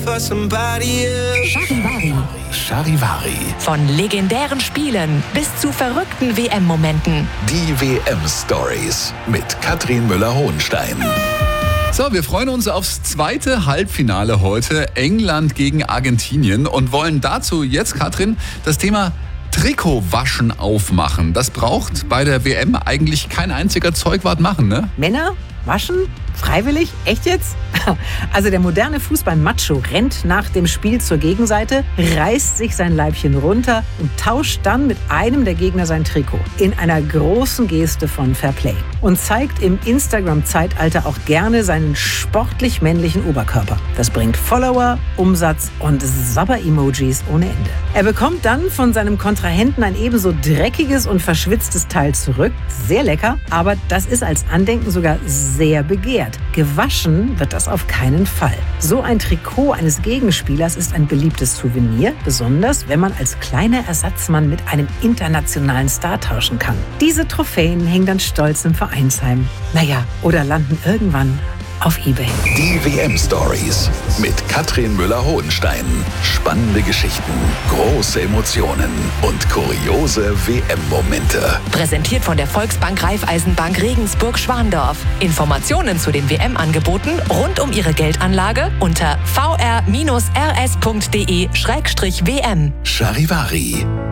Charivari. Charivari. Von legendären Spielen bis zu verrückten WM-Momenten. Die WM-Stories mit Katrin Müller-Hohenstein. So, wir freuen uns aufs zweite Halbfinale heute, England gegen Argentinien, und wollen dazu jetzt, Katrin, das Thema Trikotwaschen aufmachen. Das braucht bei der WM eigentlich kein einziger Zeugwart machen, ne? Männer waschen? Freiwillig? Echt jetzt? Also der moderne Fußball-Macho rennt nach dem Spiel zur Gegenseite, reißt sich sein Leibchen runter und tauscht dann mit einem der Gegner sein Trikot. In einer großen Geste von Fairplay. Und zeigt im Instagram-Zeitalter auch gerne seinen sportlich männlichen Oberkörper. Das bringt Follower, Umsatz und Sabber-Emojis ohne Ende. Er bekommt dann von seinem Kontrahenten ein ebenso dreckiges und verschwitztes Teil zurück. Sehr lecker, aber das ist als Andenken sogar sehr begehrt. Gewaschen wird das auf keinen Fall. So ein Trikot eines Gegenspielers ist ein beliebtes Souvenir, besonders wenn man als kleiner Ersatzmann mit einem internationalen Star tauschen kann. Diese Trophäen hängen dann stolz im Vereinsheim. Naja, oder landen irgendwann auf eBay. Die WM-Stories mit Katrin Müller-Hohenstein. Spannende Geschichten, große Emotionen und kuriose WM-Momente. Präsentiert von der Volksbank Raiffeisenbank Regensburg-Schwandorf. Informationen zu den WM-Angeboten rund um Ihre Geldanlage unter vr-rs.de/WM. Charivari.